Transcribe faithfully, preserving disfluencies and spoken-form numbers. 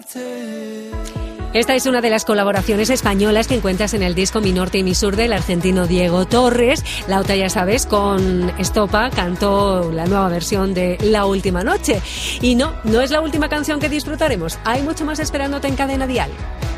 olvidarte. Esta es una de las colaboraciones españolas que encuentras en el disco Mi Norte y Mi Sur del argentino Diego Torres. La otra, ya sabes, con Estopa cantó la nueva versión de La Última Noche. Y no, no es la última canción que disfrutaremos. Hay mucho más esperándote en Cadena Dial.